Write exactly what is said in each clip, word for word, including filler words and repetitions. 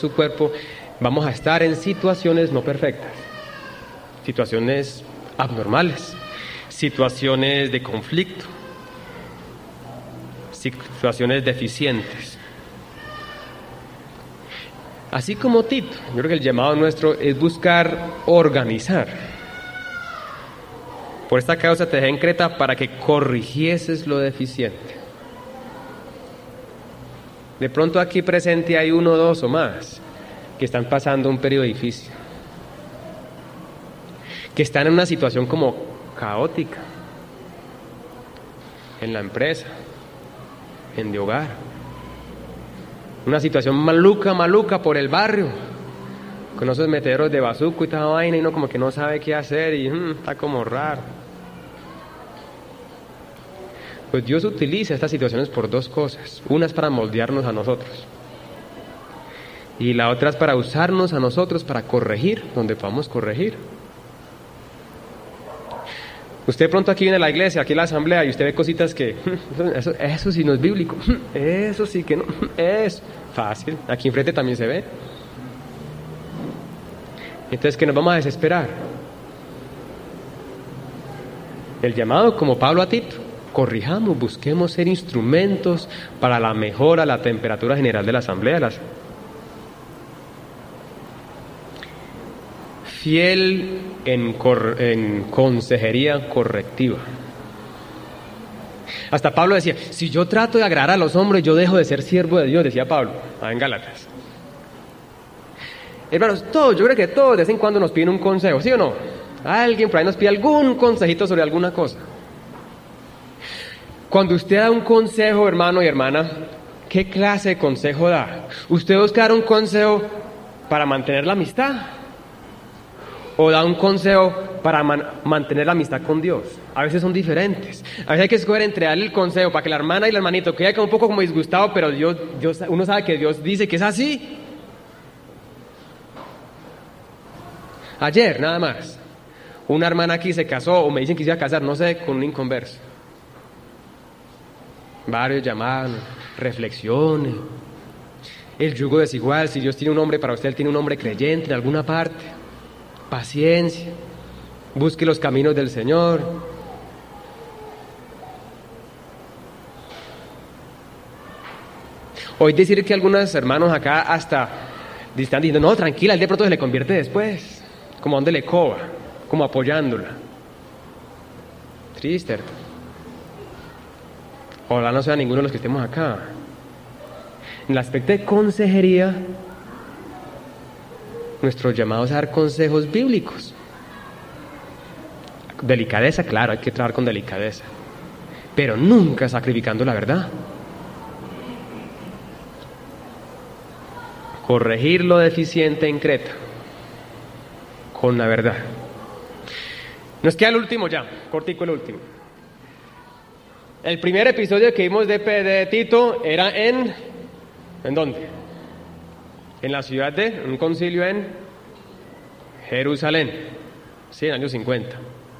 su cuerpo, vamos a estar en situaciones no perfectas, situaciones abnormales, situaciones de conflicto, situaciones deficientes. Así como Tito, yo creo que el llamado nuestro es buscar organizar. Por esta causa te dejé en Creta para que corrigieses lo deficiente. De pronto aquí presente hay uno, dos o más que están pasando un periodo difícil, que están en una situación como caótica, en la empresa, en de hogar, una situación maluca, maluca por el barrio, con esos meteoros de bazuco y toda vaina, y uno como que no sabe qué hacer y mmm, está como raro. Pues Dios utiliza estas situaciones por dos cosas. Una es para moldearnos a nosotros, y la otra es para usarnos a nosotros para corregir donde podamos corregir. Usted pronto aquí viene a la iglesia, aquí a la asamblea, y usted ve cositas que eso, eso sí no es bíblico, eso sí que no es fácil. Aquí enfrente también se ve. Entonces, ¿qué nos vamos a desesperar? El llamado, como Pablo a Tito: corrijamos, busquemos ser instrumentos para la mejora, la temperatura general de la asamblea. Las... Fiel en, cor... en consejería correctiva. Hasta Pablo decía: si yo trato de agradar a los hombres, yo dejo de ser siervo de Dios, decía Pablo, en Gálatas. Hermanos, todos, yo creo que todos de vez en cuando nos piden un consejo, ¿sí o no? Alguien por ahí nos pide algún consejito sobre alguna cosa. Cuando usted da un consejo, hermano y hermana, ¿qué clase de consejo da? ¿Usted busca dar un consejo para mantener la amistad? ¿O da un consejo para man- mantener la amistad con Dios? A veces son diferentes. A veces hay que escoger entre darle el consejo para que la hermana y el hermanito quede un poco como disgustado, pero Dios, Dios, uno sabe que Dios dice que es así. Ayer, nada más, una hermana aquí se casó, o me dicen que se iba a casar, no sé, con un inconverso. Varios llamados, reflexiones. El yugo desigual, si Dios tiene un hombre para usted, Él tiene un hombre creyente en alguna parte. Paciencia, busque los caminos del Señor. Hoy decir que algunos hermanos acá hasta están diciendo: no, tranquila, Él de pronto se le convierte después, como dándole coba, como apoyándola. Triste. Ojalá no sea ninguno de los que estemos acá. En el aspecto de consejería, nuestro llamado es a dar consejos bíblicos. Delicadeza, claro, hay que trabajar con delicadeza, pero nunca sacrificando la verdad. Corregir lo deficiente en Creta con la verdad. Nos queda el último ya, cortico el último. El primer episodio que vimos de, de Tito era en... ¿En dónde? En la ciudad de... un concilio en Jerusalén, sí, en años cincuenta.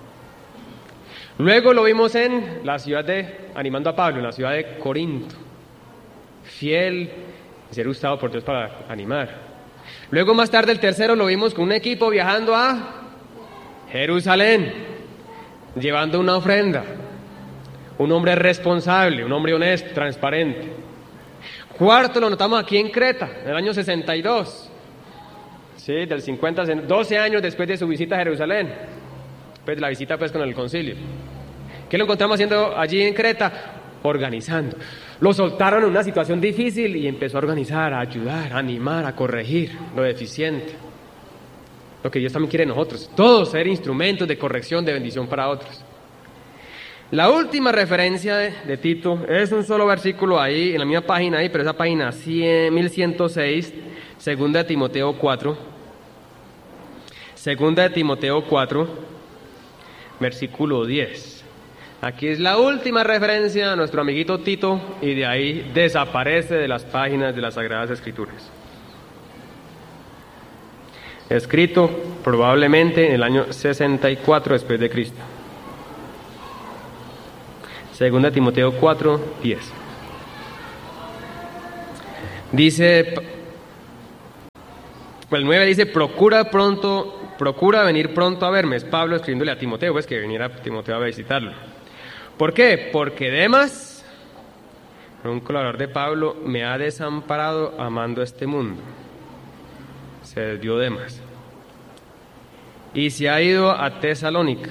Luego lo vimos en la ciudad de... animando a Pablo, en la ciudad de Corinto. Fiel, ser usado por Dios para animar. Luego más tarde el tercero lo vimos con un equipo viajando a Jerusalén, llevando una ofrenda. Un hombre responsable, un hombre honesto, transparente. Cuarto lo notamos aquí en Creta, en el año sesenta y dos. Sí, del cincuenta, doce años después de su visita a Jerusalén. Pues la visita pues con el concilio. ¿Qué lo encontramos haciendo allí en Creta? Organizando. Lo soltaron en una situación difícil y empezó a organizar, a ayudar, a animar, a corregir lo deficiente. Lo que Dios también quiere de nosotros. Todos ser instrumentos de corrección, de bendición para otros. La última referencia de, de Tito es un solo versículo ahí, en la misma página ahí, pero esa página mil ciento seis, segunda de Timoteo cuatro. Segunda de Timoteo cuatro, versículo diez. Aquí es la última referencia a nuestro amiguito Tito y de ahí desaparece de las páginas de las Sagradas Escrituras. Escrito probablemente en el año sesenta y cuatro después de Cristo. Segunda Timoteo cuatro, diez. Dice el nueve dice, procura pronto, procura venir pronto a verme. Es Pablo escribiéndole a Timoteo, pues que viniera Timoteo a visitarlo. ¿Por qué? Porque Demas, un colaborador de Pablo, me ha desamparado amando este mundo. Se desvió Demas. Y se ha ido a Tesalónica.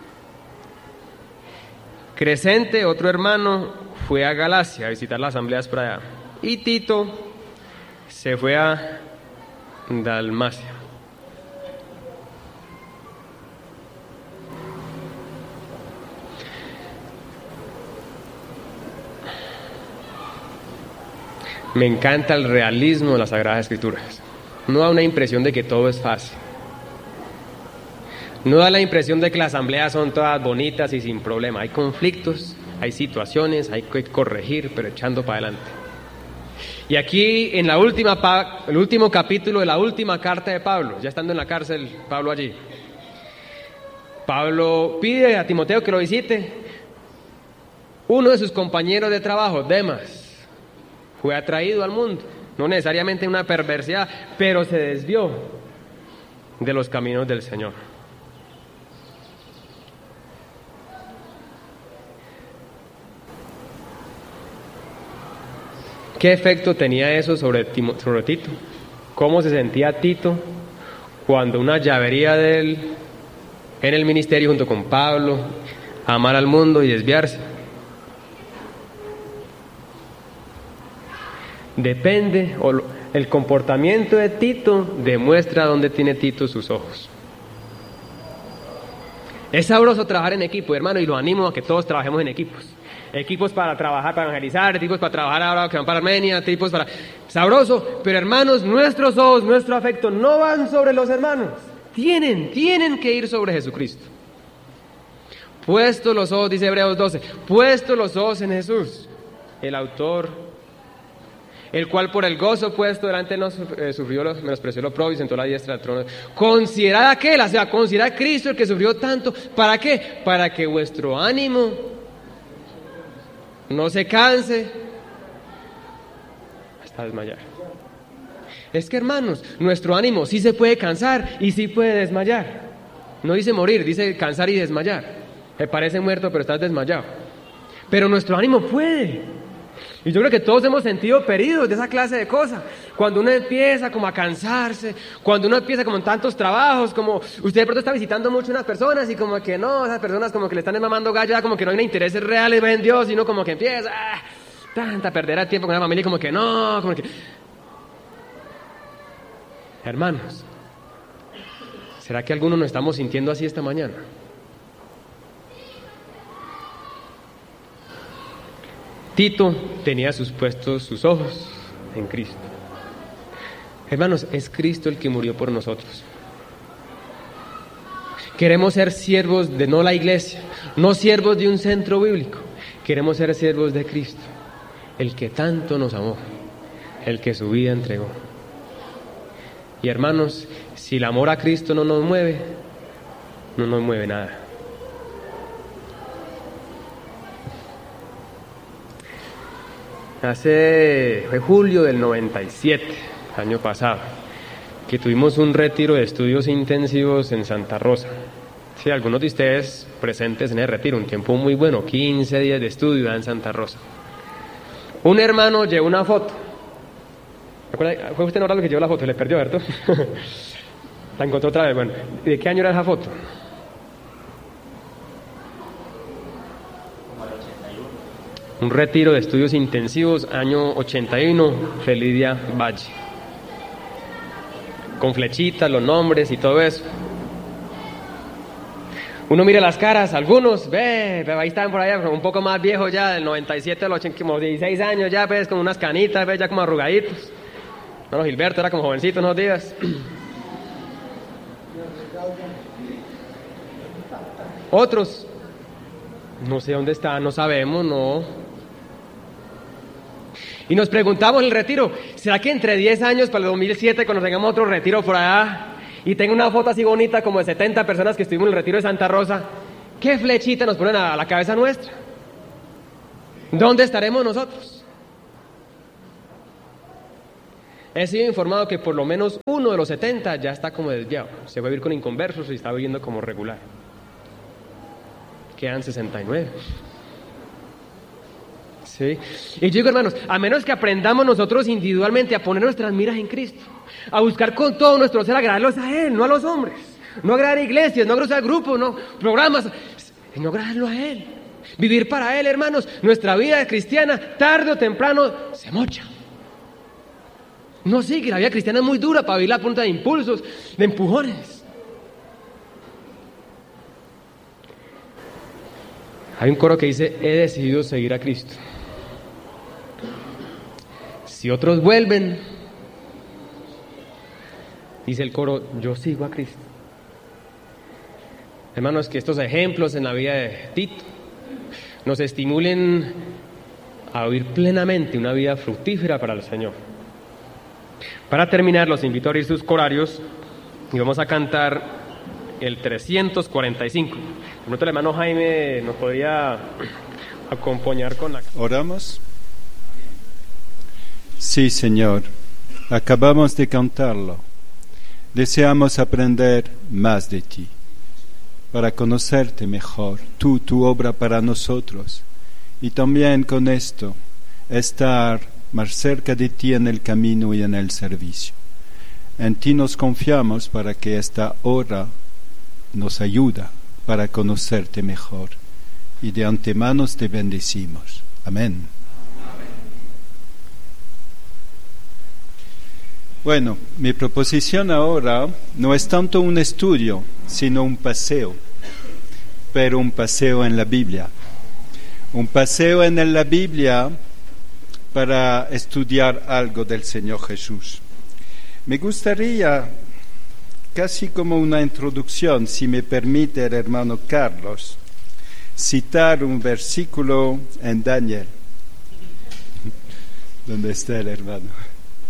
Crescente, otro hermano, fue a Galacia a visitar las asambleas por allá. Y Tito se fue a Dalmacia. Me encanta el realismo de las Sagradas Escrituras. No da una impresión de que todo es fácil. No da la impresión de que las asambleas son todas bonitas y sin problema. Hay conflictos, hay situaciones, hay que corregir, pero echando para adelante. Y aquí, en la última, el último capítulo de la última carta de Pablo, ya estando en la cárcel, Pablo allí, Pablo pide a Timoteo que lo visite. Uno de sus compañeros de trabajo, Demas, fue atraído al mundo, no necesariamente una perversidad, pero se desvió de los caminos del Señor. ¿Qué efecto tenía eso sobre, Timo, sobre Tito? ¿Cómo se sentía Tito cuando una llavería de él en el ministerio junto con Pablo, amar al mundo y desviarse? Depende, o el comportamiento de Tito demuestra dónde tiene Tito sus ojos. Es sabroso trabajar en equipo, hermano, y lo animo a que todos trabajemos en equipos. Equipos para trabajar, para evangelizar, equipos para trabajar ahora que van para Armenia, equipos para... Sabroso, pero hermanos, nuestros ojos, nuestro afecto no van sobre los hermanos. Tienen, tienen que ir sobre Jesucristo. Puestos los ojos, dice Hebreos doce, puestos los ojos en Jesús, el autor, el cual por el gozo puesto delante nos eh, sufrió, los, menospreció lo oprobio y sentó a la diestra del trono. Considerad aquel, o sea, considerad a Cristo el que sufrió tanto. ¿Para qué? Para que vuestro ánimo no se canse hasta desmayar. Es que, hermanos, nuestro ánimo sí se puede cansar y sí puede desmayar. No dice morir, dice cansar y desmayar. Me parece muerto, pero estás desmayado. Pero nuestro ánimo puede. Y yo creo que todos hemos sentido perdidos de esa clase de cosas. Cuando uno empieza como a cansarse, cuando uno empieza como en tantos trabajos, como usted de pronto está visitando mucho a unas personas y como que no, esas personas como que le están mamando gallo, como que no hay intereses reales en Dios, sino como que empieza, ah, tanta perder el tiempo con la familia y como que no, como que... Hermanos, ¿será que algunos nos estamos sintiendo así esta mañana? Tito tenía sus puestos sus ojos en Cristo. Hermanos, es Cristo el que murió por nosotros. Queremos ser siervos de no la iglesia, no siervos de un centro bíblico. Queremos ser siervos de Cristo, el que tanto nos amó, el que su vida entregó. Y hermanos, si el amor a Cristo no nos mueve, no nos mueve nada. Hace, fue julio del noventa y siete, año pasado, que tuvimos un retiro de estudios intensivos en Santa Rosa. Sí, algunos de ustedes presentes en el retiro, un tiempo muy bueno, quince días de estudio en Santa Rosa. Un hermano llevó una foto. ¿Fue usted no lo que llevó la foto? Le perdió, ¿cierto? La encontró otra vez. Bueno, ¿de qué año era esa foto? Un retiro de estudios intensivos, año ochenta y uno, Felidia Valle. Con flechitas, los nombres y todo eso. Uno mira las caras, algunos, ve, ahí están por allá, un poco más viejos ya, del noventa y siete al ochenta, como dieciséis años ya, ves, con unas canitas, ves, ya como arrugaditos. No, Gilberto era como jovencito unos días. Otros, no sé dónde están, no sabemos, no. Y nos preguntamos en el retiro, ¿será que entre diez años, para el dos mil siete, cuando tengamos otro retiro por allá, y tengo una foto así bonita como de setenta personas que estuvimos en el retiro de Santa Rosa, qué flechita nos ponen a la cabeza nuestra? ¿Dónde estaremos nosotros? He sido informado que por lo menos uno de los setenta ya está como desviado. Se va a vivir con inconversos y está viviendo como regular. Quedan sesenta y nueve. Sí. Y yo digo, hermanos, a menos que aprendamos nosotros individualmente a poner nuestras miras en Cristo, a buscar con todo nuestro ser agradarlos a Él, no a los hombres, no agradar a iglesias, no agradar grupos, no programas, sino agradarlo a Él. Vivir para Él, hermanos, nuestra vida cristiana, tarde o temprano, se mocha. No, sí, que la vida cristiana es muy dura para vivir la punta de impulsos, de empujones. Hay un coro que dice, he decidido seguir a Cristo. Si otros vuelven, dice el coro, yo sigo a Cristo. Hermanos, que estos ejemplos en la vida de Tito nos estimulen a vivir plenamente una vida fructífera para el Señor. Para terminar, los invito a abrir sus corarios y vamos a cantar el trescientos cuarenta y cinco. Nuestro hermano Jaime nos podría acompañar con la... ¿Oramos? Sí, Señor, acabamos de cantarlo. Deseamos aprender más de ti, para conocerte mejor, tú, tu obra para nosotros, y también con esto, estar más cerca de ti en el camino y en el servicio. En ti nos confiamos para que esta hora nos ayuda para conocerte mejor, y de antemano te bendecimos. Amén. Bueno, mi proposición ahora no es tanto un estudio, sino un paseo, pero un paseo en la Biblia. Un paseo en la Biblia para estudiar algo del Señor Jesús. Me gustaría, casi como una introducción, si me permite el hermano Carlos, citar un versículo en Daniel. ¿Dónde está el hermano?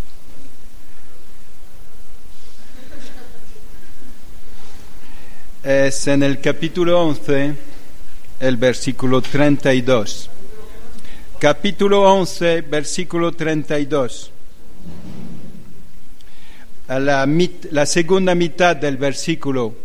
Es en el capítulo once, el versículo treinta y dos. Capítulo once, versículo treinta y dos. A la, mit, la segunda mitad del versículo.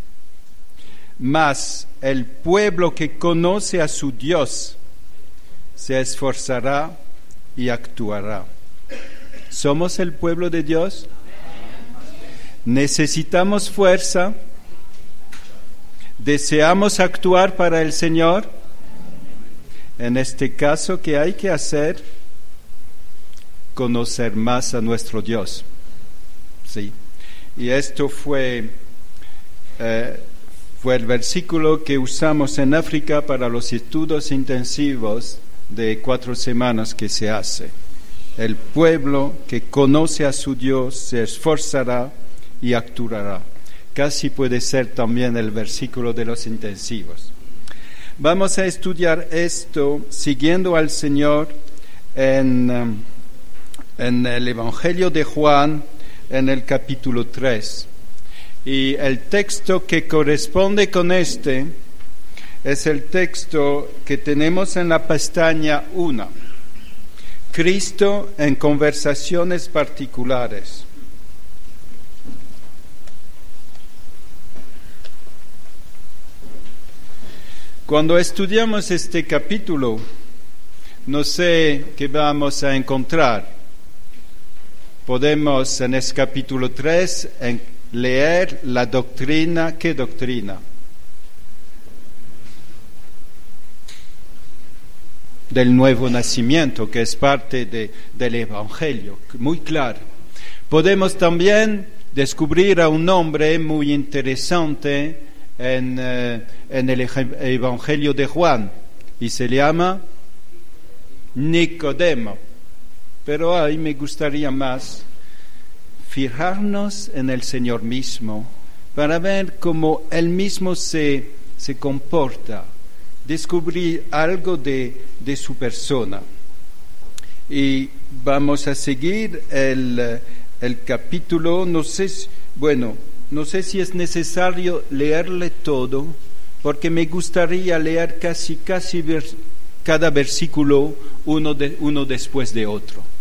Mas el pueblo que conoce a su Dios se esforzará y actuará. ¿Somos el pueblo de Dios? ¿Necesitamos fuerza? ¿Deseamos actuar para el Señor? En este caso, ¿qué hay que hacer? Conocer más a nuestro Dios. Sí. Y esto fue, eh, fue el versículo que usamos en África para los estudios intensivos de cuatro semanas que se hace. El pueblo que conoce a su Dios se esforzará y actuará. Casi puede ser también el versículo de los intensivos. Vamos a estudiar esto siguiendo al Señor en, en el Evangelio de Juan, en el capítulo tres. Y el texto que corresponde con este es el texto que tenemos en la pestaña uno. Cristo en conversaciones particulares. Cuando estudiamos este capítulo, no sé qué vamos a encontrar. Podemos en este capítulo tres en leer la doctrina. ¿Qué doctrina? Del nuevo nacimiento, que es parte de, del Evangelio, muy claro. Podemos también descubrir a un hombre muy interesante En, eh, en el Evangelio de Juan, y se llama Nicodemo. Pero ahí me gustaría más fijarnos en el Señor mismo para ver cómo Él mismo se, se comporta, descubrir algo de, de su persona. Y vamos a seguir el, el capítulo, no sé, bueno, No sé si es necesario leerle todo, porque me gustaría leer casi, casi vers- cada versículo uno, de, uno después de otro.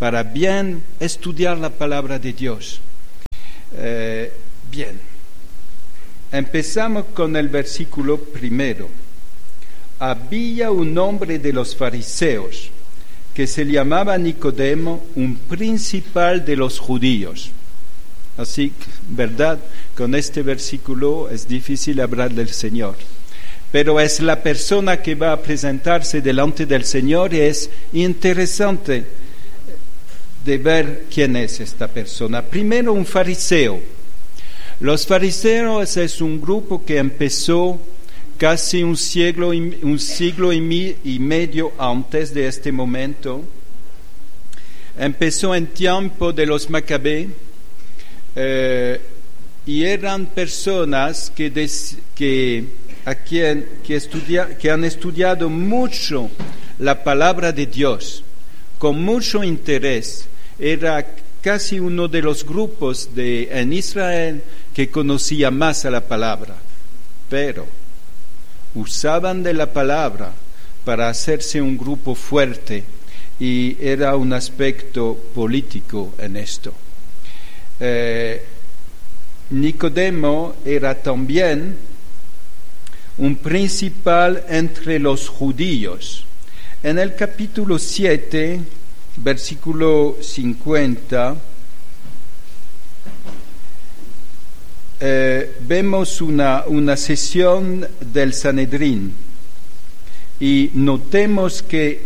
para bien estudiar la palabra de Dios. Eh, bien, empezamos con el versículo primero. Había un hombre de los fariseos que se llamaba Nicodemo, un principal de los judíos. Así, ¿verdad? Con este versículo es difícil hablar del Señor. Pero es la persona que va a presentarse delante del Señor y es interesante de ver quién es esta persona. Primero, un fariseo. Los fariseos es un grupo que empezó casi un siglo y, un siglo y, mi, y medio antes de este momento. Empezó en tiempo de los Macabé eh, y eran personas que, des, que, a quien, que, estudia, que han estudiado mucho la palabra de Dios, con mucho interés. Era casi uno de los grupos de, en Israel que conocía más a la palabra, pero usaban de la palabra para hacerse un grupo fuerte y era un aspecto político en esto. Eh, Nicodemo era también un principal entre los judíos. En el capítulo siete, versículo cincuenta, eh, vemos una, una sesión del Sanedrín y notemos que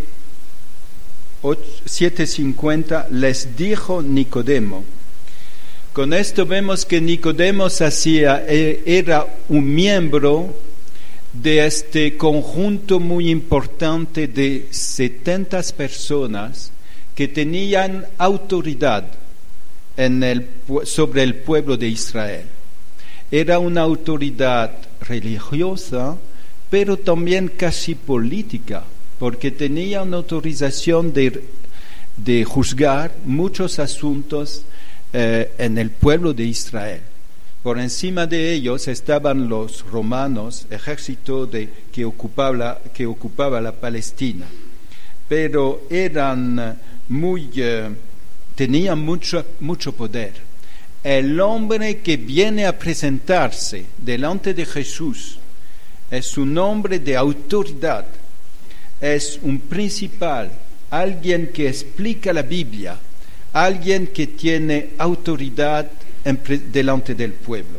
siete cincuenta les dijo Nicodemo. Con esto vemos que Nicodemo hacía, era un miembro de este conjunto muy importante de setenta personas que tenían autoridad en el, sobre el pueblo de Israel. Era una autoridad religiosa, pero también casi política, porque tenían autorización de, de juzgar muchos asuntos eh, en el pueblo de Israel. Por encima de ellos estaban los romanos, ejército de, que, ocupaba la, que ocupaba la Palestina, pero eran muy, eh, tenían mucho, mucho poder. El hombre que viene a presentarse delante de Jesús es un hombre de autoridad, es un principal, alguien que explica la Biblia, alguien que tiene autoridad en, delante del pueblo.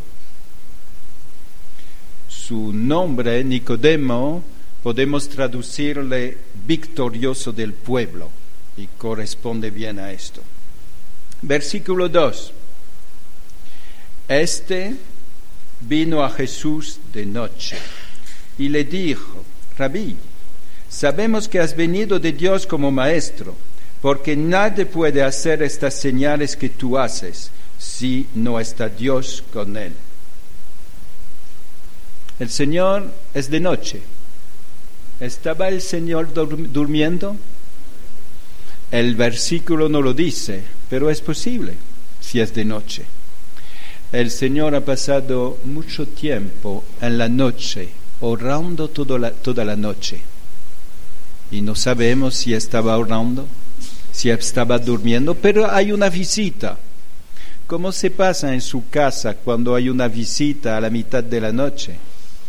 Su nombre, Nicodemo, podemos traducirle victorioso del pueblo, y corresponde bien a esto. Versículo dos. Este vino a Jesús de noche y le dijo: Rabí, sabemos que has venido de Dios como maestro, porque nadie puede hacer estas señales que tú haces si no está Dios con él. El Señor es de noche. ¿Estaba el Señor durmiendo? El versículo no lo dice, pero es posible si es de noche. El Señor ha pasado mucho tiempo en la noche, orando toda la, toda la noche. Y no sabemos si estaba orando, si estaba durmiendo, pero hay una visita. ¿Cómo se pasa en su casa cuando hay una visita a la mitad de la noche?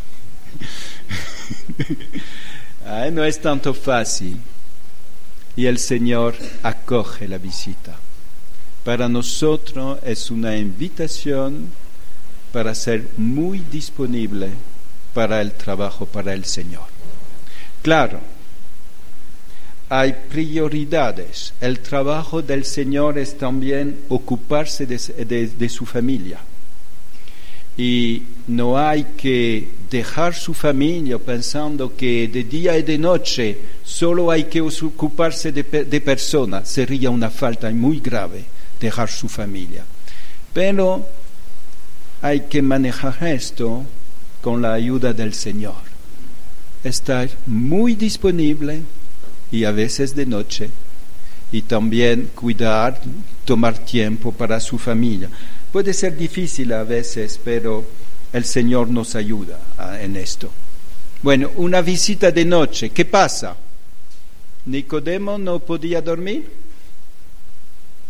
Ay, no es tanto fácil. Y el Señor acoge la visita. Para nosotros es una invitación para ser muy disponible para el trabajo para el Señor. Claro, hay prioridades. El trabajo del Señor es también ocuparse de, de, de su familia. Y no hay que dejar su familia pensando que de día y de noche solo hay que ocuparse de, de personas. Sería una falta muy grave dejar su familia. Pero hay que manejar esto con la ayuda del Señor. Estar muy disponible y a veces de noche, y también cuidar, tomar tiempo para su familia. Puede ser difícil a veces, pero el Señor nos ayuda en esto. Bueno, una visita de noche, ¿qué pasa? ¿Nicodemo no podía dormir?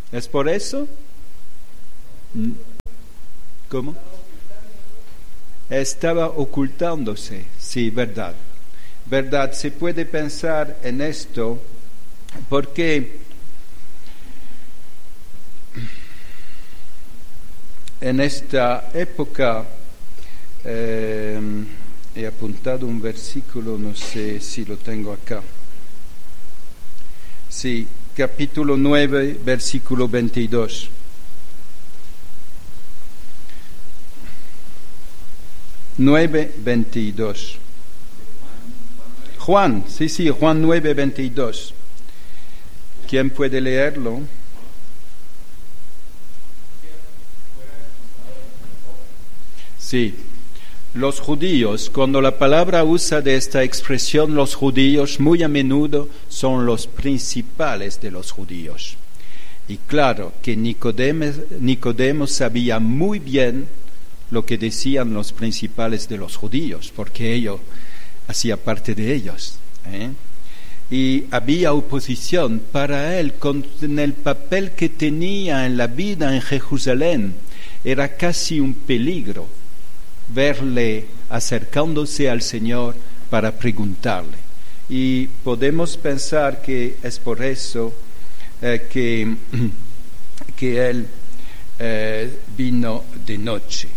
¿Es por eso? ¿Cómo? Estaba ocultándose, sí, verdad. Verdad, se puede pensar en esto porque en esta época eh, he apuntado un versículo, no sé si lo tengo acá. Sí, capítulo nueve, versículo veintidós. nueve, veintidós. Juan, sí, sí, Juan nueve, veintidós. ¿Quién puede leerlo? Sí, los judíos, cuando la palabra usa de esta expresión, los judíos muy a menudo son los principales de los judíos. Y claro que Nicodemo, Nicodemo sabía muy bien lo que decían los principales de los judíos, porque ello hacía parte de ellos. ¿eh? Y había oposición para él con el papel que tenía en la vida en Jerusalén. Era casi un peligro verle acercándose al Señor para preguntarle. Y podemos pensar que es por eso eh, que, que él eh, vino de noche.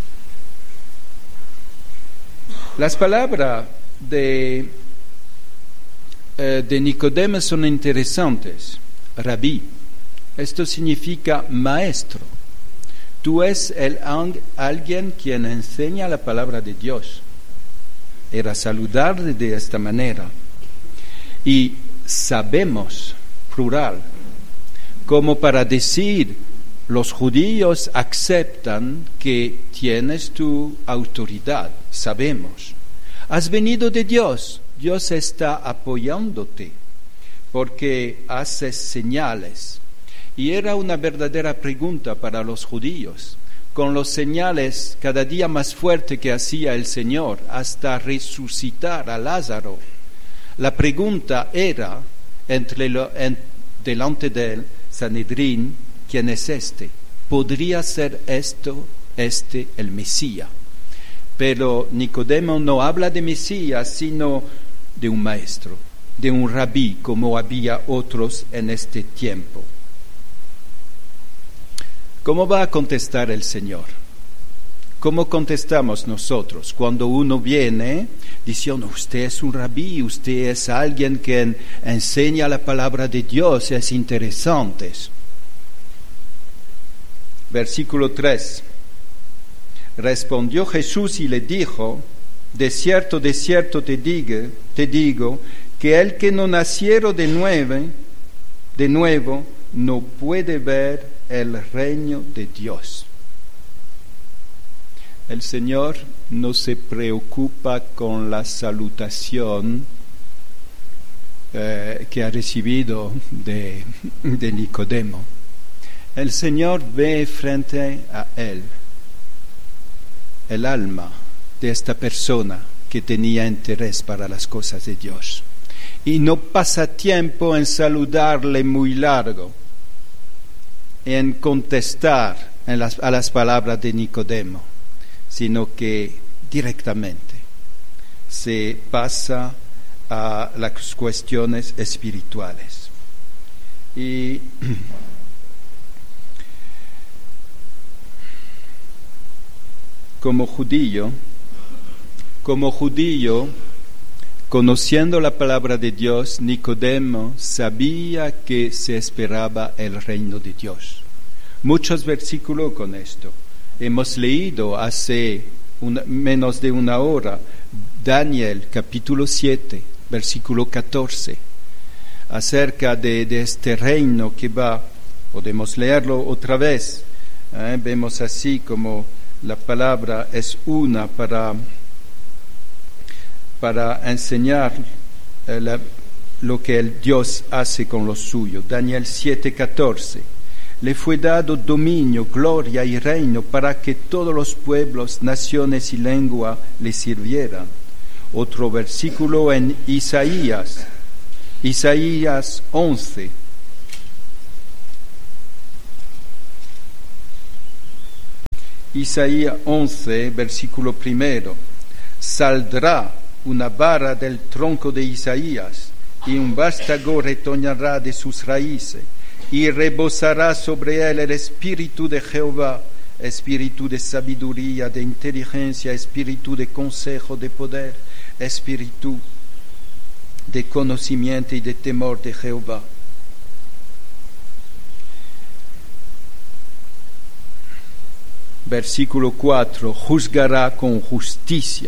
Las palabras de, eh, de Nicodemo son interesantes. Rabí, esto significa maestro. Tú es el, alguien quien enseña la palabra de Dios. Era saludarle de esta manera. Y sabemos, plural, como para decir, los judíos aceptan que tienes tu autoridad, sabemos. Has venido de Dios, Dios está apoyándote, porque haces señales. Y era una verdadera pregunta para los judíos, con los señales cada día más fuertes que hacía el Señor hasta resucitar a Lázaro. La pregunta era, entre lo, en, delante del Sanedrín, ¿quién es este? ¿Podría ser esto, este el Mesías? Pero Nicodemo no habla de Mesías, sino de un maestro, de un rabí, como había otros en este tiempo. ¿Cómo va a contestar el Señor? ¿Cómo contestamos nosotros cuando uno viene diciendo, usted es un rabí, usted es alguien que enseña la palabra de Dios, es interesante? Versículo tres. Respondió Jesús y le dijo, de cierto, de cierto te digo, te digo que el que no naciera de nuevo, de nuevo no puede ver el reino de Dios. El Señor no se preocupa con la salutación eh, que ha recibido de, de Nicodemo. El Señor ve frente a él el alma de esta persona que tenía interés para las cosas de Dios. Y no pasa tiempo en saludarle muy largo, en contestar en las, a las palabras de Nicodemo, sino que directamente se pasa a las cuestiones espirituales. Y como judío, como judío, conociendo la palabra de Dios, Nicodemo sabía que se esperaba el reino de Dios. Muchos versículos con esto. Hemos leído hace una, menos de una hora Daniel capítulo siete, versículo catorce, acerca de, de este reino que va, podemos leerlo otra vez, ¿eh? Vemos así como la palabra es una para, para enseñar eh, la, lo que el Dios hace con los suyos. Daniel siete, catorce. Le fue dado dominio, gloria y reino para que todos los pueblos, naciones y lengua le sirvieran. Otro versículo en Isaías, Isaías once. Isaías once, versículo primero. Saldrá una vara del tronco de Isaías y un vástago retoñará de sus raíces y rebosará sobre él el espíritu de Jehová, espíritu de sabiduría, de inteligencia, espíritu de consejo, de poder, espíritu de conocimiento y de temor de Jehová. Versículo cuatro, juzgará con justicia.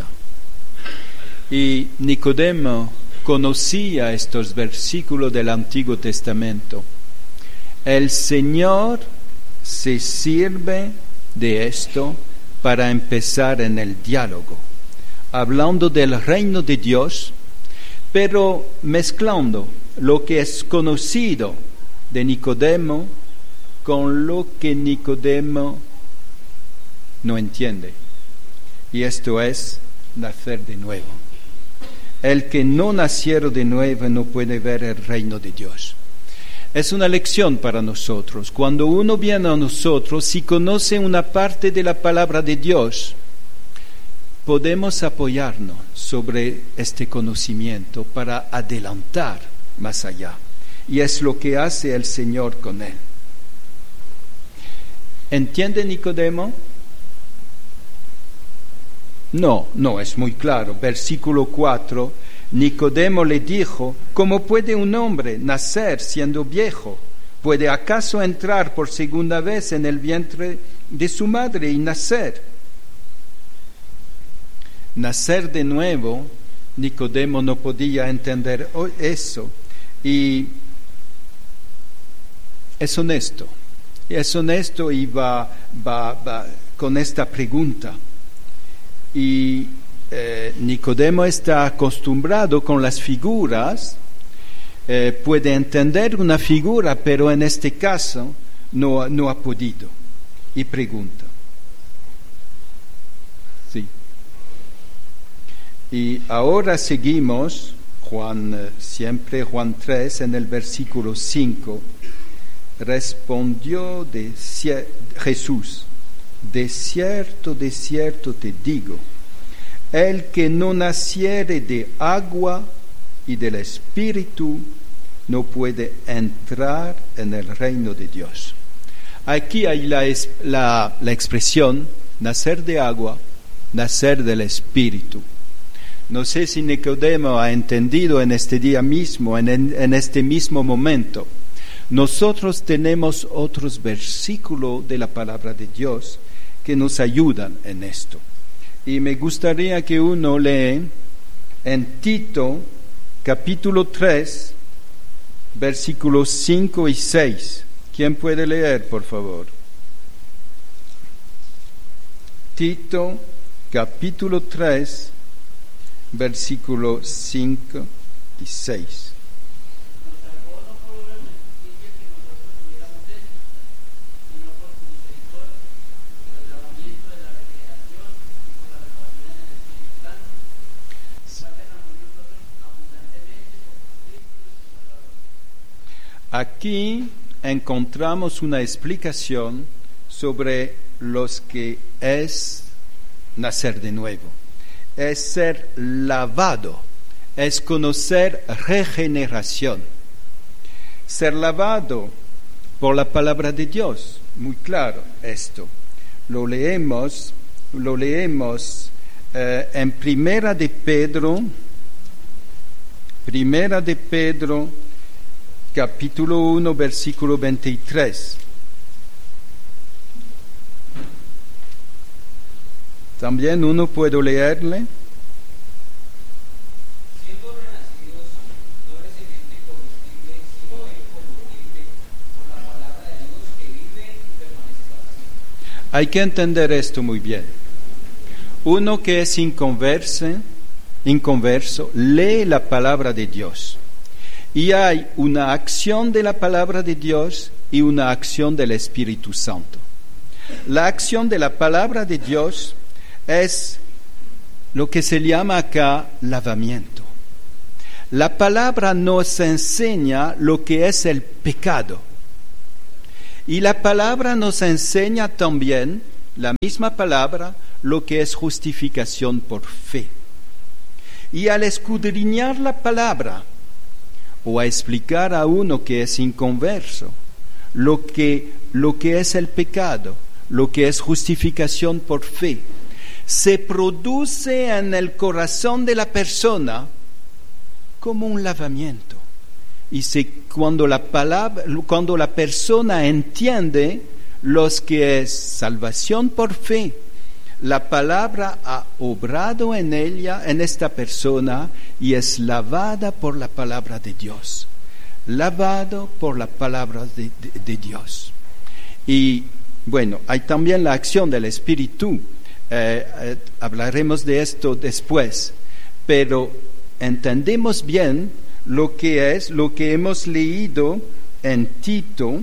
Y Nicodemo conocía estos versículos del Antiguo Testamento. El Señor se sirve de esto para empezar en el diálogo, hablando del reino de Dios, pero mezclando lo que es conocido de Nicodemo con lo que Nicodemo no entiende. Y esto es nacer de nuevo. El que no naciera de nuevo no puede ver el reino de Dios. Es una lección para nosotros. Cuando uno viene a nosotros, si conoce una parte de la palabra de Dios, podemos apoyarnos sobre este conocimiento para adelantar más allá. Y es lo que hace el Señor con él. ¿Entiende Nicodemo? No, no, es muy claro. Versículo cuatro, Nicodemo le dijo, ¿cómo puede un hombre nacer siendo viejo? ¿Puede acaso entrar por segunda vez en el vientre de su madre y nacer? Nacer de nuevo, Nicodemo no podía entender eso. Y es honesto, es honesto y va, va, va con esta pregunta. Y eh, Nicodemo está acostumbrado con las figuras, eh, puede entender una figura, pero en este caso no, no ha podido. Y pregunta. Sí. Y ahora seguimos, Juan, eh, siempre Juan tres, en el versículo cinco. Respondió de cier- Jesús. De cierto, de cierto te digo, el que no naciere de agua y del Espíritu no puede entrar en el reino de Dios. Aquí hay la, la, la expresión nacer de agua, nacer del Espíritu. No sé si Nicodemo ha entendido en este día mismo, en, en este mismo momento. Nosotros tenemos otros versículos de la palabra de Dios que nos ayudan en esto. Y me gustaría que uno lee en Tito, capítulo tres, versículos cinco y seis. ¿Quién puede leer, por favor? Tito, capítulo tres, versículos cinco y seis. Aquí encontramos una explicación sobre los que es nacer de nuevo. Es ser lavado, es conocer regeneración. Ser lavado por la palabra de Dios, muy claro esto. Lo leemos, lo leemos eh, en Primera de Pedro, Primera de Pedro, capítulo uno, versículo veintitrés. También uno puede leerle. Siendo renacidos, no de semente corruptible, sino incorruptible, por la palabra de Dios que vive y permanece para siempre. Hay que entender esto muy bien. Uno que es inconverso, inconverso, lee la palabra de Dios. Y hay una acción de la palabra de Dios y una acción del Espíritu Santo. La acción de la palabra de Dios es lo que se llama acá lavamiento. La palabra nos enseña lo que es el pecado. Y la palabra nos enseña también la misma palabra, lo que es justificación por fe. Y al escudriñar la palabra, o a explicar a uno que es inconverso, lo que, lo que es el pecado, lo que es justificación por fe, se produce en el corazón de la persona como un lavamiento. Y se, cuando, la palabra, cuando la persona entiende lo que es salvación por fe, la palabra ha obrado en ella, en esta persona, y es lavada por la palabra de Dios. Lavado por la palabra de, de, de Dios. Y bueno, hay también la acción del Espíritu. Eh, eh, hablaremos de esto después, pero entendemos bien lo que es, lo que hemos leído en Tito,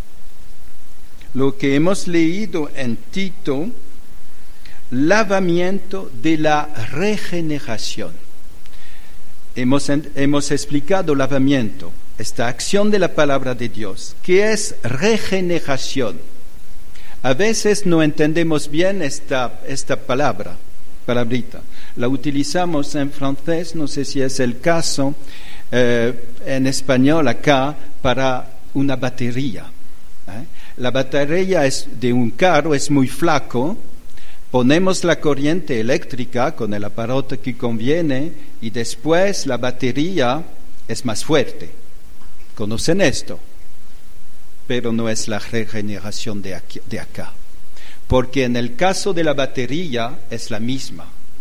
lo que hemos leído en Tito, lavamiento de la regeneración. Hemos, hemos explicado lavamiento, esta acción de la palabra de Dios. ¿Qué es regeneración? A veces no entendemos bien esta, esta palabra, palabrita. La utilizamos en francés, no sé si es el caso, eh, en español acá, para una batería. ¿eh? La batería es de un carro, es muy flaco. Ponemos la corriente eléctrica con el aparato que conviene y después la batería es más fuerte. ¿Conocen esto? Pero no es la regeneración de, aquí, de acá. Porque en el caso de la batería es la misma.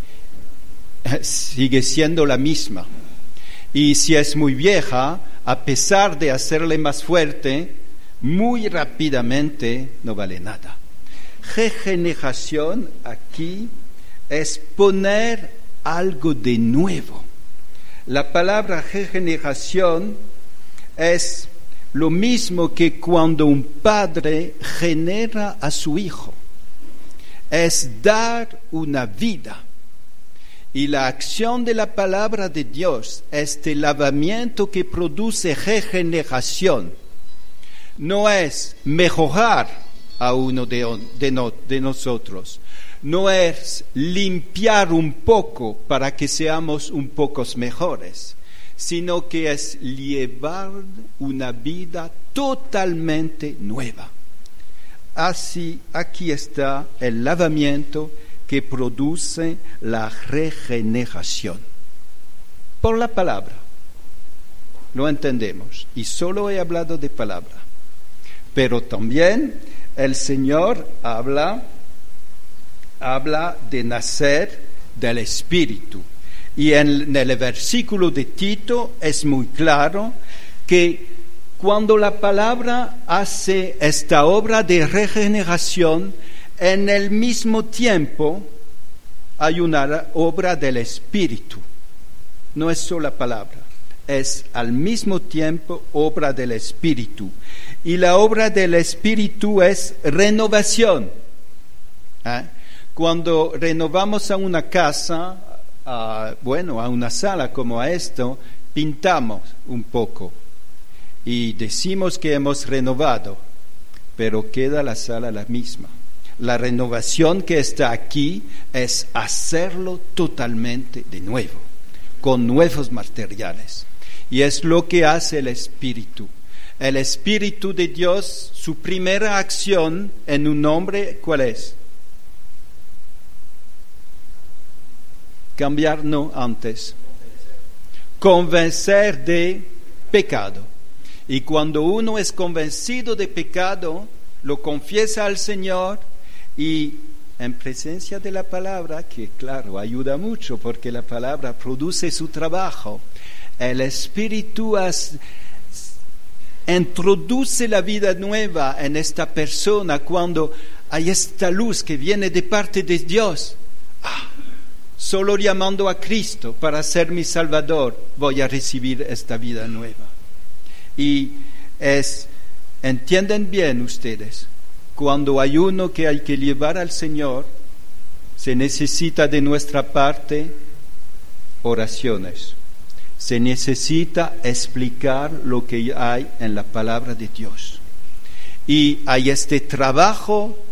Sigue siendo la misma. Y si es muy vieja, a pesar de hacerle más fuerte, muy rápidamente no vale nada. Regeneración aquí es poner algo de nuevo. La palabra regeneración es lo mismo que cuando un padre genera a su hijo. Es dar una vida. Y la acción de la palabra de Dios, este lavamiento que produce regeneración, no es mejorar a uno de, de, no, de nosotros, no es limpiar un poco para que seamos un poco mejores, sino que es llevar una vida totalmente nueva. Así, aquí está el lavamiento que produce la regeneración. Por la palabra, lo entendemos, y solo he hablado de palabra, pero también el Señor habla, habla de nacer del Espíritu. Y en el versículo de Tito es muy claro que cuando la palabra hace esta obra de regeneración, en el mismo tiempo hay una obra del Espíritu. No es solo la palabra, es al mismo tiempo obra del Espíritu. Y la obra del Espíritu es renovación. ¿Eh? Cuando renovamos a una casa, a, bueno, a una sala como a esto, pintamos un poco y decimos que hemos renovado, pero queda la sala la misma. La renovación que está aquí es hacerlo totalmente de nuevo, con nuevos materiales. Y es lo que hace el Espíritu. El Espíritu de Dios, su primera acción en un hombre, ¿cuál es? Cambiar, no, antes. Convencer de pecado. Y cuando uno es convencido de pecado, lo confiesa al Señor y en presencia de la palabra, que claro, ayuda mucho porque la palabra produce su trabajo, el Espíritu has, introduce la vida nueva en esta persona cuando hay esta luz que viene de parte de Dios. Ah, solo llamando a Cristo para ser mi Salvador voy a recibir esta vida nueva. Y es, entienden bien ustedes, cuando hay uno que hay que llevar al Señor, se necesita de nuestra parte oraciones. Se necesita explicar lo que hay en la palabra de Dios. Y hay este trabajo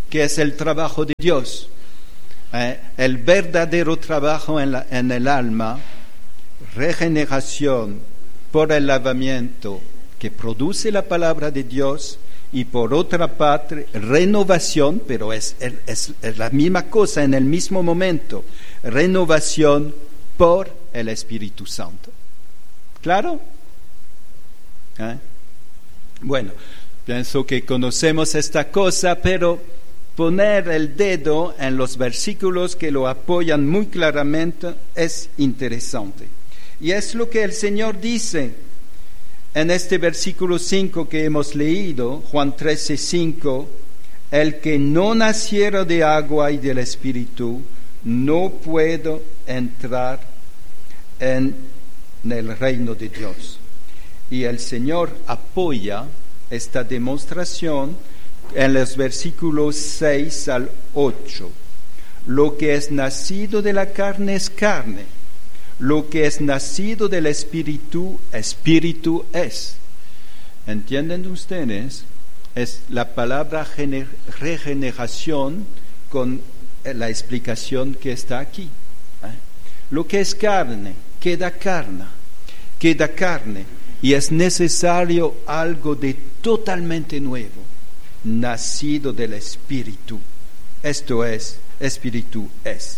que es el trabajo de Dios. Eh, el verdadero trabajo en, la, en el alma, regeneración por el lavamiento que produce la palabra de Dios, y por otra parte, renovación, pero es, es, es la misma cosa en el mismo momento, renovación por el Espíritu Santo. ¿Claro? ¿Eh? Bueno, pienso que conocemos esta cosa, pero poner el dedo en los versículos que lo apoyan muy claramente es interesante. Y es lo que el Señor dice en este versículo cinco que hemos leído, Juan trece, cinco, el que no naciera de agua y del Espíritu no puede entrar en el reino de Dios. Y el Señor apoya esta demostración en los versículos seis al ocho. Lo que es nacido de la carne es carne. Lo que es nacido del Espíritu, Espíritu es. ¿Entienden ustedes? Es la palabra gener- regeneración con la explicación que está aquí. ¿Eh? Lo que es carne, queda carne, queda carne, y es necesario algo de totalmente nuevo, nacido del Espíritu. Esto es, Espíritu es.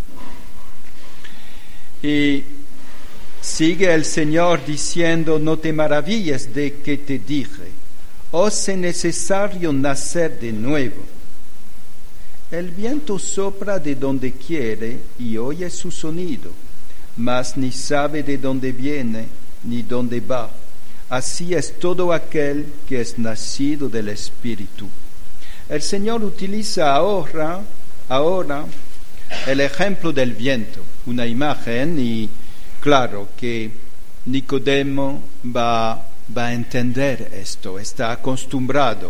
Y sigue el Señor diciendo, no te maravilles de que te dije, os es necesario nacer de nuevo. El viento sopla de donde quiere y oye su sonido, mas ni sabe de dónde viene ni dónde va. Así es todo aquel que es nacido del Espíritu. El Señor utiliza ahora, ahora el ejemplo del viento, una imagen, y claro que Nicodemo va, va a entender esto, está acostumbrado.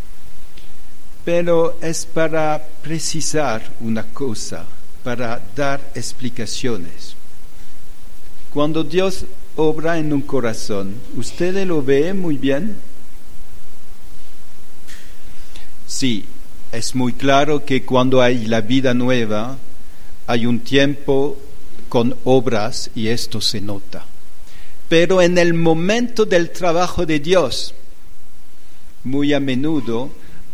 Pero es para precisar una cosa, para dar explicaciones. Cuando Dios obra en un corazón, ¿usted lo ve muy bien? Sí, es muy claro que cuando hay la vida nueva, hay un tiempo con obras y esto se nota. Pero en el momento del trabajo de Dios, muy a menudo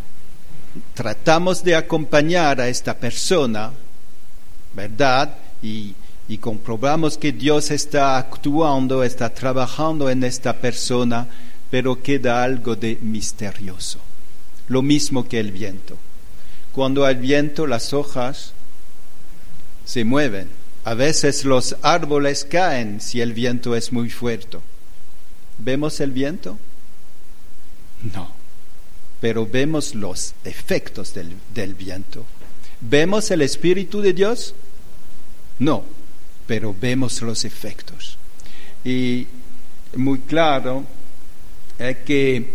tratamos de acompañar a esta persona, ¿verdad? Y, y comprobamos que Dios está actuando, está trabajando en esta persona, pero queda algo de misterioso. Lo mismo que el viento. Cuando hay viento, las hojas se mueven. A veces los árboles caen si el viento es muy fuerte. ¿Vemos el viento? No. Pero vemos los efectos del, del viento. ¿Vemos el Espíritu de Dios? No. Pero vemos los efectos. Y muy claro es que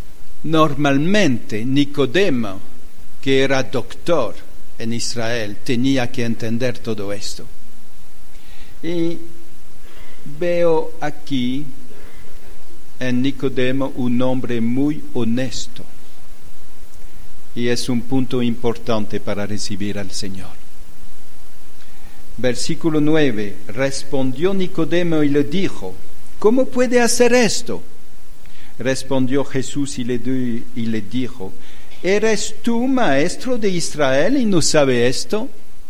normalmente Nicodemo, que era doctor en Israel, tenía que entender todo esto. Y veo aquí en Nicodemo un hombre muy honesto. Y es un punto importante para recibir al Señor. Versículo nueve. Respondió Nicodemo y le dijo, ¿cómo puede hacer esto? Respondió Jesús y le, di- y le dijo, ¿eres tú maestro de Israel y no sabes esto?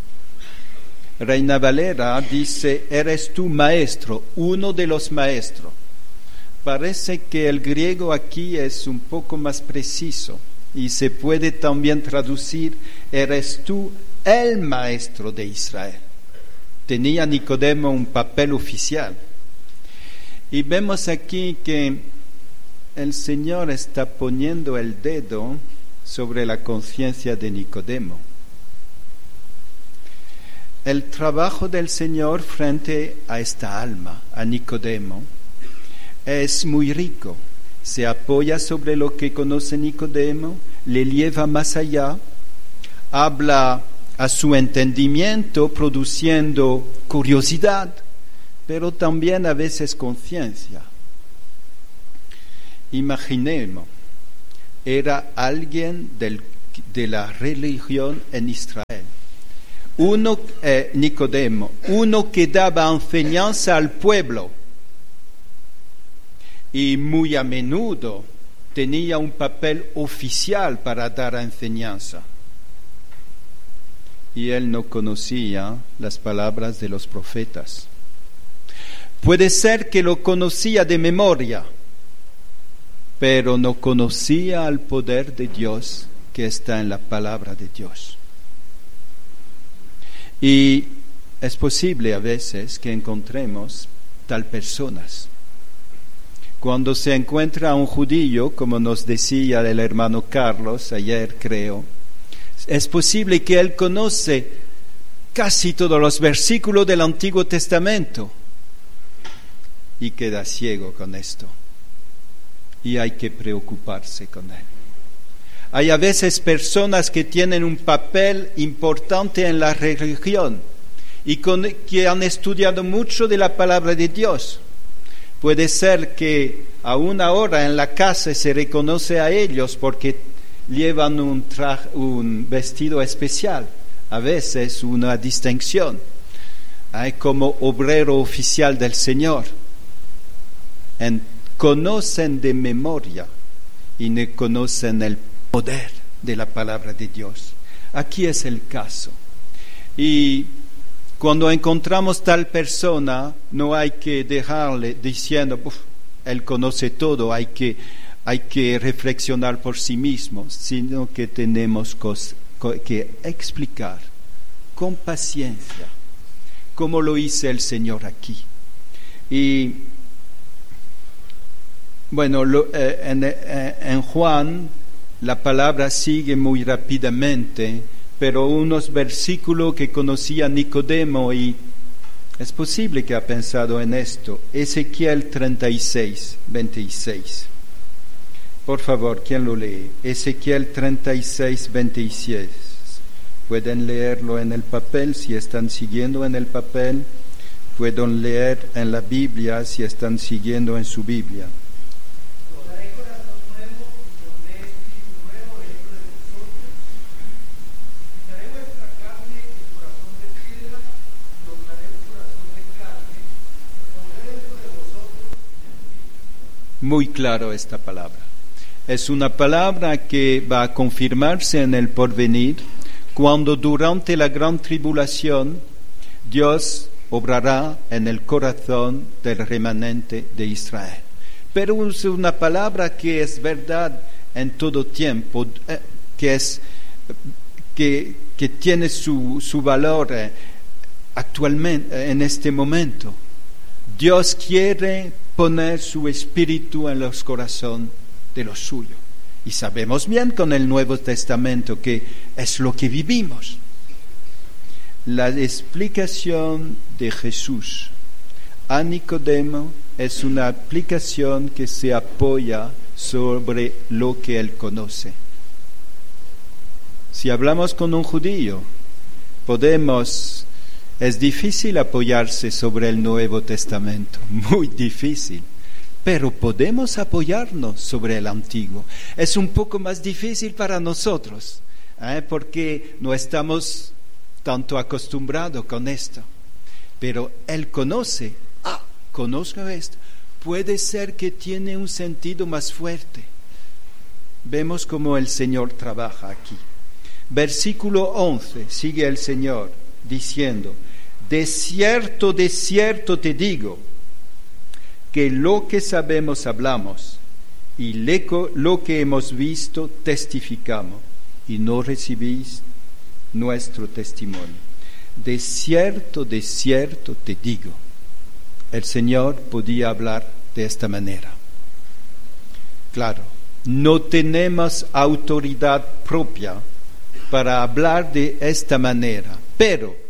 Reina Valera dice, ¿eres tú maestro, uno de los maestros? Parece que el griego aquí es un poco más preciso y se puede también traducir, ¿eres tú el maestro de Israel? Tenía Nicodemo un papel oficial. Y vemos aquí que el Señor está poniendo el dedo sobre la conciencia de Nicodemo. El trabajo del Señor frente a esta alma, a Nicodemo, es muy rico. Se apoya sobre lo que conoce Nicodemo, le lleva más allá, habla a su entendimiento produciendo curiosidad, pero también a veces conciencia. Imaginemos, era alguien del de la religión en Israel. Uno, eh, Nicodemo, uno que daba enseñanza al pueblo y muy a menudo tenía un papel oficial para dar enseñanza. Y él no conocía las palabras de los profetas. Puede ser que lo conocía de memoria, pero no conocía al poder de Dios que está en la palabra de Dios. Y es posible a veces que encontremos tal personas. Cuando se encuentra a un judío, como nos decía el hermano Carlos ayer, creo, es posible que él conoce casi todos los versículos del Antiguo Testamento y queda ciego con esto. Y hay que preocuparse con él. Hay a veces personas que tienen un papel importante en la religión y con, que han estudiado mucho de la palabra de Dios. Puede ser que aún ahora en la casa se reconoce a ellos porque llevan un, traje, un vestido especial, a veces una distinción, ¿eh? como obrero oficial del Señor. En, conocen de memoria y no conocen el poder de la palabra de Dios. Aquí es el caso. Y cuando encontramos tal persona, no hay que dejarle diciendo, él conoce todo, hay que, hay que reflexionar por sí mismo, sino que tenemos cos, que explicar con paciencia, como lo hizo el Señor aquí. Y bueno, lo, eh, en, eh, en Juan la palabra sigue muy rápidamente, pero unos versículos que conocía Nicodemo, y es posible que ha pensado en esto. Ezequiel treinta y seis, veintiséis. Por favor, ¿quién lo lee? Ezequiel treinta y seis, veintiséis. Pueden leerlo en el papel si están siguiendo en el papel. Pueden leer en la Biblia si están siguiendo en su Biblia. Muy claro esta palabra. Es una palabra que va a confirmarse en el porvenir, cuando durante la gran tribulación Dios obrará en el corazón del remanente de Israel. Pero es una palabra que es verdad en todo tiempo, que es que, que tiene su, su valor actualmente, en este momento. Dios quiere poner su espíritu en los corazones de los suyos. Y sabemos bien con el Nuevo Testamento que es lo que vivimos. La explicación de Jesús a Nicodemo es una explicación que se apoya sobre lo que él conoce. Si hablamos con un judío, podemos... Es difícil apoyarse sobre el Nuevo Testamento, muy difícil, pero podemos apoyarnos sobre el Antiguo. Es un poco más difícil para nosotros, ¿eh? porque no estamos tanto acostumbrados con esto. Pero él conoce, ah, conozco esto, puede ser que tiene un sentido más fuerte. Vemos cómo el Señor trabaja aquí. Versículo once, sigue el Señor diciendo: de cierto, de cierto te digo, que lo que sabemos hablamos, y lo que hemos visto testificamos, y no recibís nuestro testimonio. De cierto, de cierto te digo. El Señor podía hablar de esta manera. Claro, no tenemos autoridad propia para hablar de esta manera, pero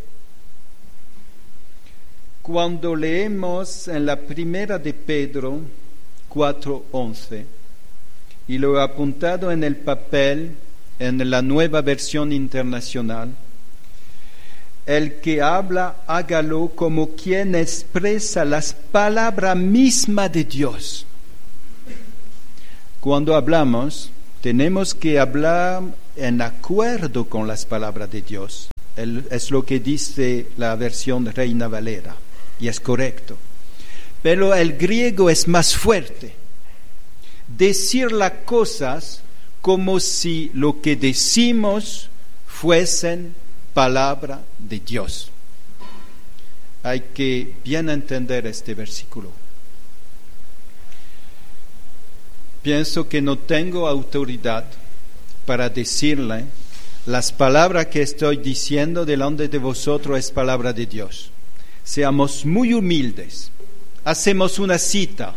cuando leemos en la primera de Pedro cuatro once, y lo he apuntado en el papel en la Nueva Versión Internacional, el que habla, hágalo como quien expresa las palabras mismas de Dios. Cuando hablamos, tenemos que hablar en acuerdo con las palabras de Dios. El, es lo que dice la versión Reina Valera, y es correcto. Pero el griego es más fuerte. Decir las cosas como si lo que decimos fuesen palabra de Dios. Hay que bien entender este versículo. Pienso que no tengo autoridad para decirle las palabras que estoy diciendo delante de vosotros es palabra de Dios. Seamos muy humildes. Hacemos una cita.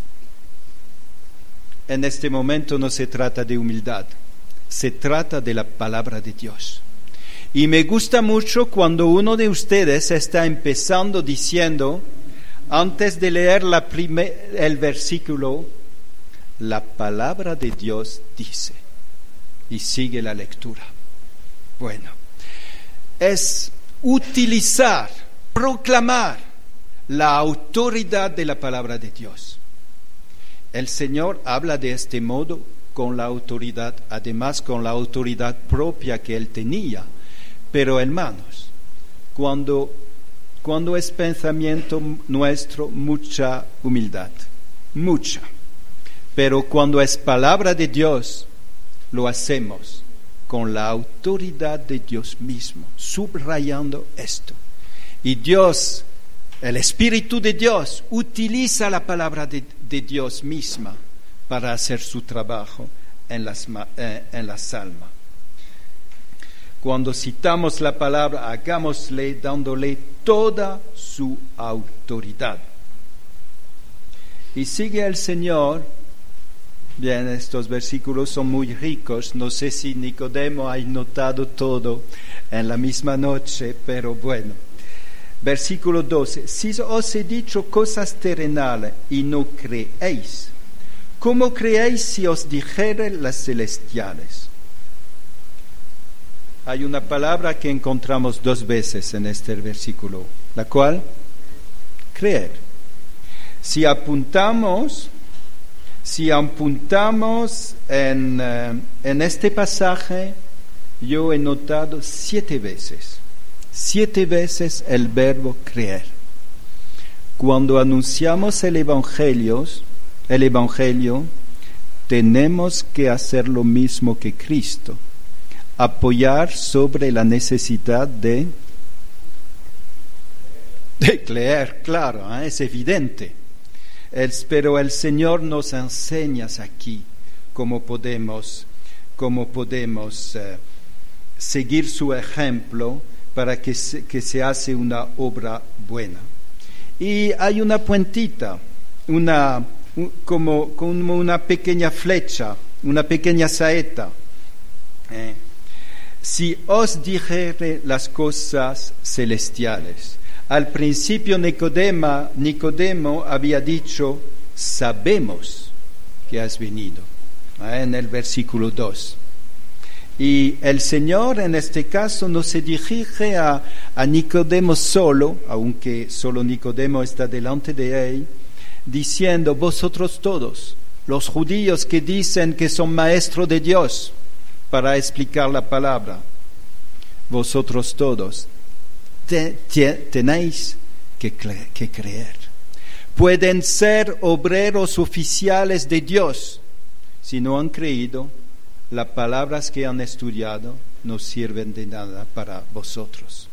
En este momento no se trata de humildad, se trata de la palabra de Dios. Y me gusta mucho cuando uno de ustedes está empezando diciendo, antes de leer la primer, el versículo, la palabra de Dios dice, y sigue la lectura. Bueno, es utilizar, proclamar la autoridad de la palabra de Dios. El Señor habla de este modo con la autoridad, además con la autoridad propia que Él tenía. Pero hermanos, cuando, cuando es pensamiento nuestro, mucha humildad, mucha. Pero cuando es palabra de Dios, lo hacemos con la autoridad de Dios mismo, subrayando esto. Y Dios, el Espíritu de Dios, utiliza la palabra de, de Dios misma para hacer su trabajo en las, eh, en las almas. Cuando citamos la palabra, hagámosle dándole toda su autoridad. Y sigue el Señor. Bien, estos versículos son muy ricos. No sé si Nicodemo ha notado todo en la misma noche, pero bueno. Versículo doce. Si os he dicho cosas terrenales y no creéis, ¿cómo creéis si os dijere las celestiales? Hay una palabra que encontramos dos veces en este versículo, la cual, creer. Si apuntamos, si apuntamos en, uh, en este pasaje, yo he notado siete veces, siete veces el verbo creer. Cuando anunciamos el Evangelio, el Evangelio, tenemos que hacer lo mismo que Cristo. Apoyar sobre la necesidad de, de creer, claro, ¿eh? Es evidente. El, pero el Señor nos enseña aquí cómo podemos, cómo podemos eh, seguir su ejemplo para que se, que se hace una obra buena. Y hay una puentita, una, un, como, como una pequeña flecha, una pequeña saeta. ¿eh? Si os dijere las cosas celestiales. Al principio Nicodemo, Nicodemo había dicho, sabemos que has venido, ¿eh? En el versículo dos. Y el Señor en este caso no se dirige a, a Nicodemo solo, aunque solo Nicodemo está delante de él, diciendo, vosotros todos, los judíos que dicen que son maestros de Dios, para explicar la palabra, vosotros todos te, te, tenéis que, cre- que creer. Pueden ser obreros oficiales de Dios. Si no han creído, las palabras que han estudiado no sirven de nada para vosotros.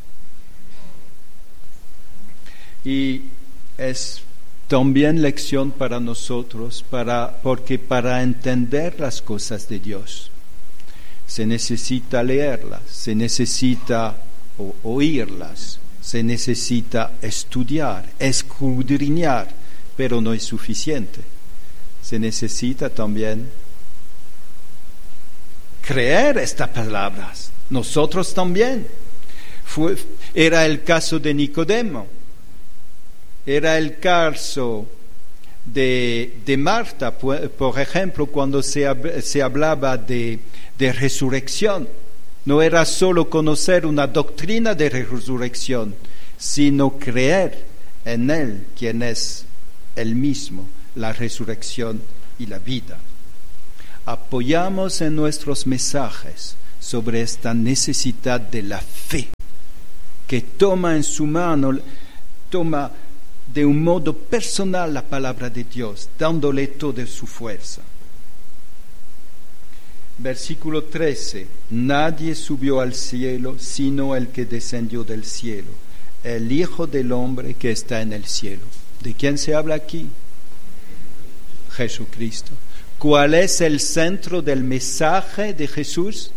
Y es también lección para nosotros, para, porque para entender las cosas de Dios, se necesita leerlas, se necesita o, oírlas, se necesita estudiar, escudriñar, pero no es suficiente. Se necesita también creer estas palabras. Nosotros también. Fue, era el caso de Nicodemo, era el caso de, de Marta, por, por ejemplo, cuando se, se hablaba de de resurrección. No era solo conocer una doctrina de resurrección, sino creer en Él, quien es el mismo, la resurrección y la vida. Apoyamos en nuestros mensajes sobre esta necesidad de la fe, que toma en su mano, toma de un modo personal la palabra de Dios, dándole toda su fuerza. Versículo trece, nadie subió al cielo sino el que descendió del cielo, el Hijo del Hombre que está en el cielo. ¿De quién se habla aquí? Jesucristo. ¿Cuál es el centro del mensaje de Jesús?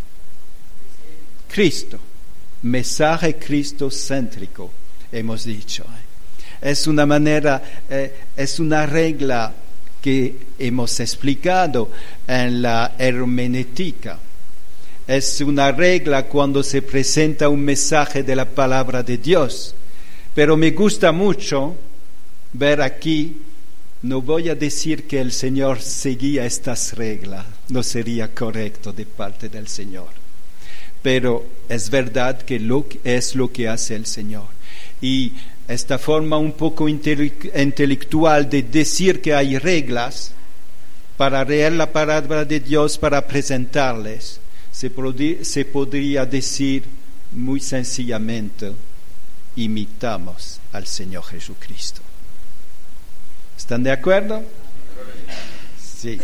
Cristo. Mensaje cristocéntrico, hemos dicho. Es una manera, eh, es una regla que hemos explicado en la hermenéutica. Es una regla cuando se presenta un mensaje de la palabra de Dios. Pero me gusta mucho ver aquí, no voy a decir que el Señor seguía estas reglas, no sería correcto de parte del Señor. Pero es verdad que lo, es lo que hace el Señor. Y esta forma un poco intelectual de decir que hay reglas para leer la palabra de Dios, para presentarles, se, se podría decir muy sencillamente, imitamos al Señor Jesucristo. ¿Están de acuerdo? Sí.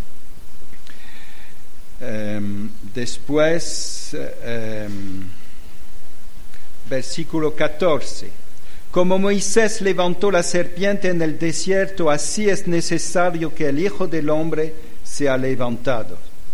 Um, después, um, versículo catorce. Como Moisés levantó la serpiente en el desierto, así es necesario que el Hijo del Hombre sea levantado.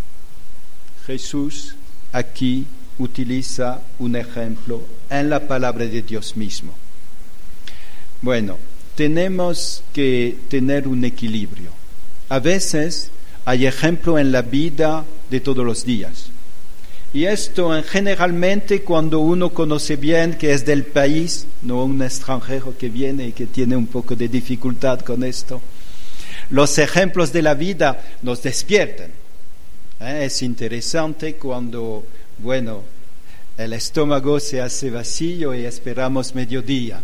Jesús aquí utiliza un ejemplo en la palabra de Dios mismo. Bueno, tenemos que tener un equilibrio. A veces hay ejemplo en la vida de todos los días. Y esto en, generalmente cuando uno conoce bien que es del país, no un extranjero que viene y que tiene un poco de dificultad con esto. Los ejemplos de la vida nos despiertan. ¿Eh? Es interesante cuando, bueno, el estómago se hace vacío y esperamos mediodía.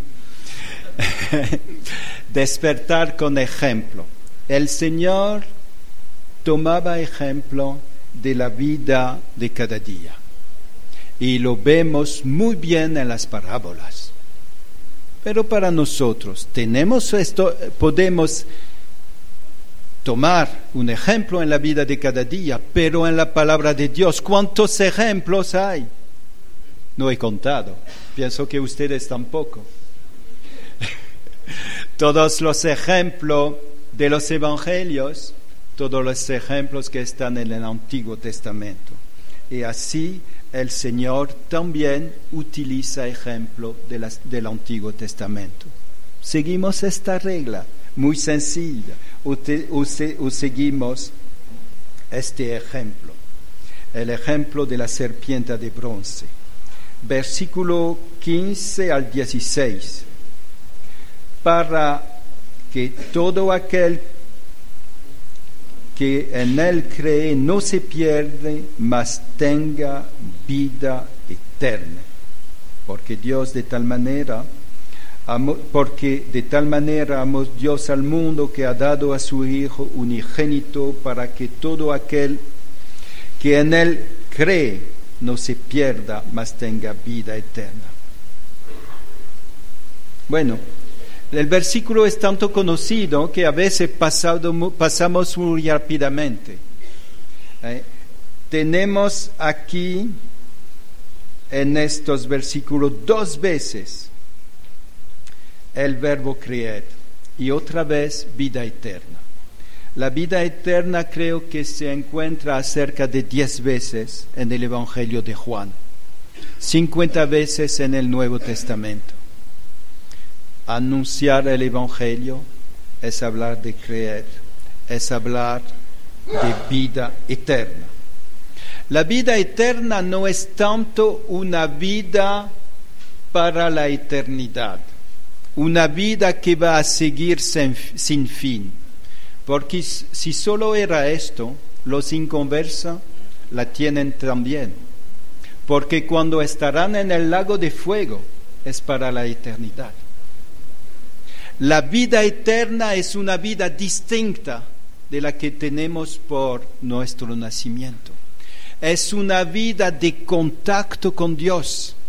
Despertar con ejemplo. El Señor tomaba ejemplo de la vida de cada día. Y lo vemos muy bien en las parábolas. Pero para nosotros, tenemos esto, podemos tomar un ejemplo en la vida de cada día, pero en la palabra de Dios, ¿cuántos ejemplos hay? No he contado. Pienso que ustedes tampoco. Todos los ejemplos de los evangelios, todos los ejemplos que están en el Antiguo Testamento. Y así el Señor también utiliza ejemplo de las, del Antiguo Testamento. Seguimos esta regla muy sencilla, o, te, o, se, o seguimos este ejemplo, el ejemplo de la serpiente de bronce. Versículo quince al dieciséis. Para que todo aquel que en él cree no se pierde, mas tenga vida eterna. Porque Dios de tal manera, amó, porque de tal manera amó Dios al mundo que ha dado a su Hijo unigénito para que todo aquel que en él cree no se pierda, mas tenga vida eterna. Bueno, el versículo es tanto conocido que a veces pasado, pasamos muy rápidamente. Eh, tenemos aquí en estos versículos dos veces el verbo creer y otra vez vida eterna. La vida eterna creo que se encuentra cerca de diez veces en el Evangelio de Juan, cincuenta veces en el Nuevo Testamento. Anunciar el Evangelio es hablar de creer, es hablar de vida eterna. La vida eterna no es tanto una vida para la eternidad, una vida que va a seguir sin, sin fin, porque si solo era esto, los inconversos la tienen también, porque cuando estarán en el lago de fuego es para la eternidad. La vida eterna es una vida distinta de la que tenemos por nuestro nacimiento. es una vida de contacto con Dios.